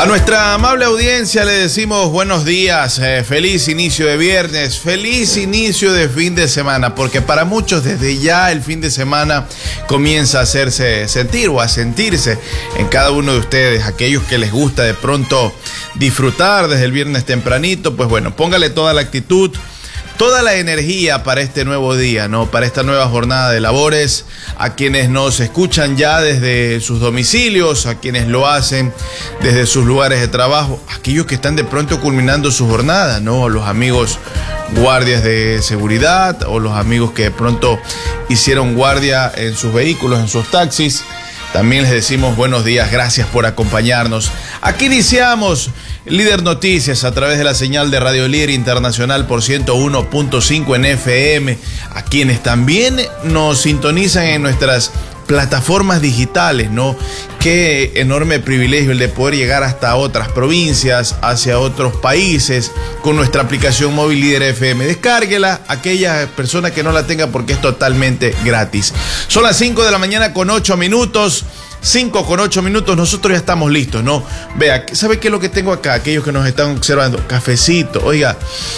A nuestra amable audiencia le decimos buenos días, feliz inicio de viernes, feliz inicio de fin de semana, porque para muchos desde ya el fin de semana comienza a hacerse sentir o a sentirse en cada uno de ustedes. Aquellos que les gusta de pronto disfrutar desde el viernes tempranito, pues bueno, póngale toda la actitud, toda la energía para este nuevo día, ¿no? Para esta nueva jornada de labores, a quienes nos escuchan ya desde sus domicilios, a quienes lo hacen desde sus lugares de trabajo, aquellos que están de pronto culminando su jornada, ¿no? Los amigos guardias de seguridad o los amigos que de pronto hicieron guardia en sus vehículos, en sus taxis. También les decimos buenos días, gracias por acompañarnos. Aquí iniciamos Líder Noticias a través de la señal de Radio Líder Internacional por 101.5 en FM, a quienes también nos sintonizan en nuestras plataformas digitales, ¿no? Qué enorme privilegio el de poder llegar hasta otras provincias, hacia otros países, con nuestra aplicación móvil Líder FM. Descárguela, aquella persona que no la tenga, porque es totalmente gratis. Son las 5 de la mañana con 8 minutos. 5 con 8 minutos, nosotros ya estamos listos, ¿no? Vea, ¿sabe qué es lo que tengo acá? Aquellos que nos están observando, cafecito, oiga.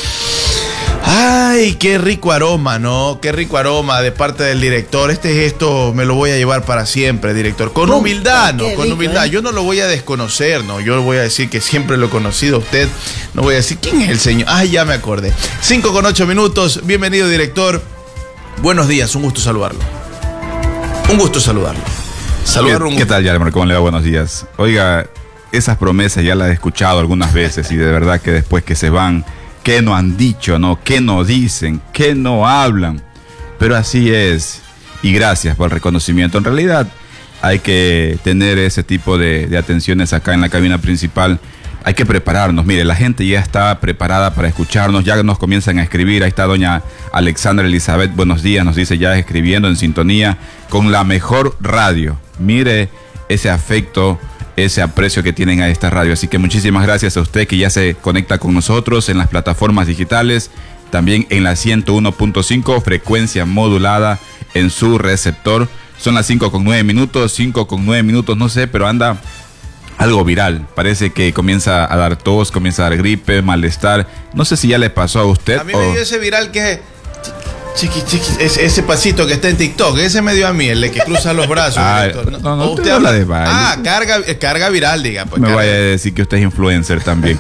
Ay, qué rico aroma, ¿no? Qué rico aroma de parte del director. Este gesto me lo voy a llevar para siempre, director. Con humildad, ¿no? Con humildad. Yo no lo voy a desconocer, ¿no? Yo voy a decir que siempre lo he conocido a usted. No voy a decir, ¿quién es el señor? Ay, ya me acordé. 5 con 8 minutos. Bienvenido, director. Buenos días, un gusto saludarlo. Un gusto saludarlo. ¿Qué tal, Yalmer? ¿Cómo le va? Buenos días. Oiga, esas promesas ya las he escuchado algunas veces y de verdad que después que se van, ¿qué no han dicho, no? ¿Qué no dicen? ¿Qué no hablan? Pero así es. Y gracias por el reconocimiento. En realidad hay que tener ese tipo de atenciones acá en la cabina principal. Hay que prepararnos. Mire, la gente ya está preparada para escucharnos. Ya nos comienzan a escribir. Ahí está doña Alexandra Elizabeth. Buenos días. Nos dice ya escribiendo en sintonía con la mejor radio. Mire ese afecto, ese aprecio que tienen a esta radio. Así que muchísimas gracias a usted que ya se conecta con nosotros en las plataformas digitales. También en la 101.5, frecuencia modulada en su receptor. Son las 5 con 9 minutos. 5 con 9 minutos, no sé, pero anda algo viral. Parece que comienza a dar tos, comienza a dar gripe, malestar. No sé si ya le pasó a usted. A mí me dio ese viral que ese pasito que está en TikTok. Ese me dio a mí, el de que cruza los brazos. No, usted habla de baile. Carga viral, diga. Pues, me vaya a decir que usted es influencer también.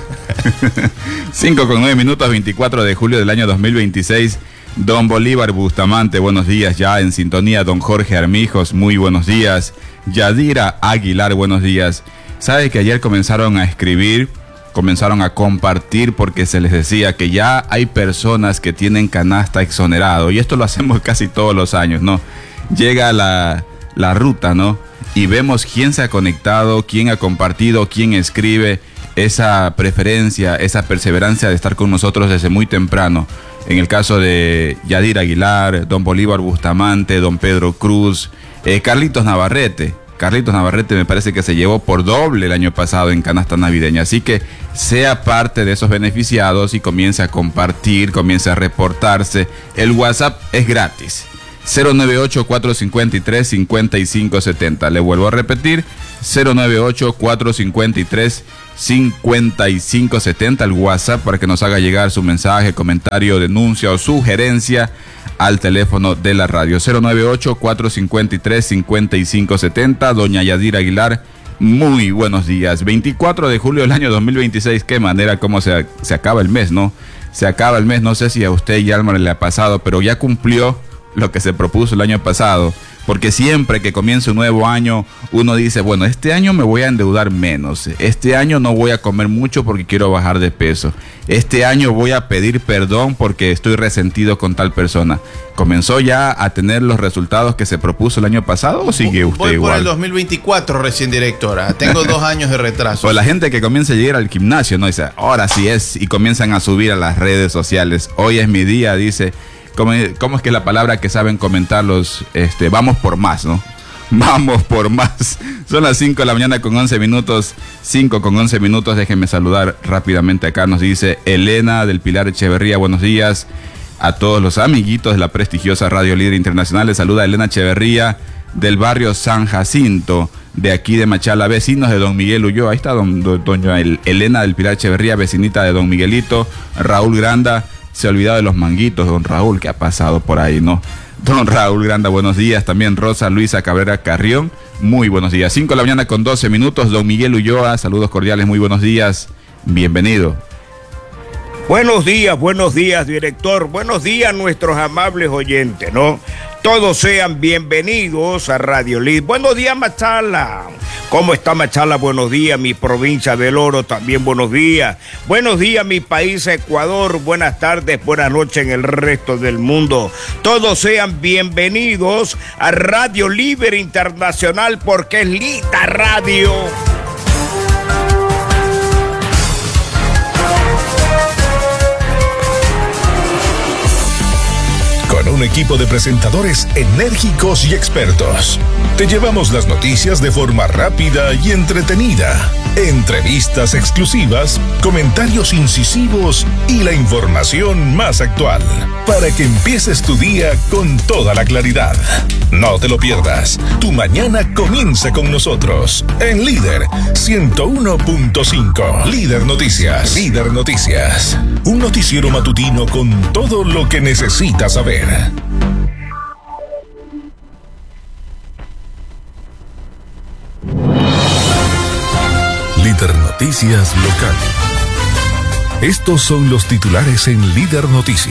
5 con 9 minutos, 24 de julio del año 2026. Don Bolívar Bustamante, buenos días, ya en sintonía. Don Jorge Armijos, muy buenos días. Yadira Aguilar, buenos días. ¿Sabe que ayer comenzaron a escribir, comenzaron a compartir porque se les decía que ya hay personas que tienen canasta exonerado? Y esto lo hacemos casi todos los años, ¿no? Llega la ruta, ¿no? Y vemos quién se ha conectado, quién ha compartido, quién escribe, esa preferencia, esa perseverancia de estar con nosotros desde muy temprano. En el caso de Yadira Aguilar, don Bolívar Bustamante, don Pedro Cruz, Carlitos Navarrete. Carlitos Navarrete me parece que se llevó por doble el año pasado en canasta navideña. Así que sea parte de esos beneficiados y comience a compartir, comience a reportarse. El WhatsApp es gratis. 098-453-5570. Le vuelvo a repetir. 098-453-5570. El WhatsApp para que nos haga llegar su mensaje, comentario, denuncia o sugerencia al teléfono de la radio. 098-453-5570. Doña Yadira Aguilar, muy buenos días. 24 de julio del año 2026. Qué manera, cómo se acaba el mes, ¿no? Se acaba el mes. No sé si a usted, Yalmar, le ha pasado, pero ya cumplió lo que se propuso el año pasado. Porque siempre que comienza un nuevo año, uno dice, bueno, este año me voy a endeudar menos. Este año no voy a comer mucho porque quiero bajar de peso. Este año voy a pedir perdón porque estoy resentido con tal persona. ¿Comenzó ya a tener los resultados que se propuso el año pasado o sigue usted igual? Voy por el 2024 recién, directora. Tengo 2 años de retraso. O la gente que comienza a llegar al gimnasio, ¿no? Dice, ahora sí es. Y comienzan a subir a las redes sociales. Hoy es mi día, dice. ¿Cómo es que la palabra que saben comentar los, vamos por más, ¿no? Vamos por más. Son las 5 de la mañana con 11 minutos. 5 con 11 minutos. Déjenme saludar rápidamente acá. Nos dice Elena del Pilar Echeverría. Buenos días a todos los amiguitos de la prestigiosa Radio Líder Internacional. Les saluda Elena Echeverría del barrio San Jacinto. de aquí de Machala, vecinos de Don Miguel Ulloa. Ahí está doña Elena del Pilar Echeverría, vecinita de Don Miguelito. Raúl Granda, se ha olvidado de los manguitos, don Raúl, ¿qué ha pasado por ahí, no? Don Raúl Granda, buenos días. También Rosa Luisa Cabrera Carrión, muy buenos días. 5 de la mañana con 12 minutos. Don Miguel Ulloa, saludos cordiales, muy buenos días. Bienvenido. Buenos días, director. Buenos días, nuestros amables oyentes, ¿no? Todos sean bienvenidos a Radio Líder. Buenos días, Machala. ¿Cómo está Machala? Buenos días, mi provincia del Oro, también buenos días. Buenos días, mi país Ecuador. Buenas tardes, buenas noches en el resto del mundo. Todos sean bienvenidos a Radio Líder Internacional, porque es Lita Radio. Con un equipo de presentadores enérgicos y expertos, te llevamos las noticias de forma rápida y entretenida. Entrevistas exclusivas, comentarios incisivos y la información más actual, para que empieces tu día con toda la claridad. No te lo pierdas. Tu mañana comienza con nosotros en Líder 101.5. Líder Noticias. Líder Noticias. Un noticiero matutino con todo lo que necesitas saber. Líder Noticias Local. Estos son los titulares en Líder Noticias.